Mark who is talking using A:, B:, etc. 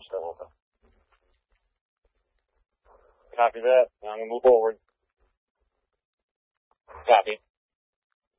A: still open. Copy that. I'm going to move forward. Copy.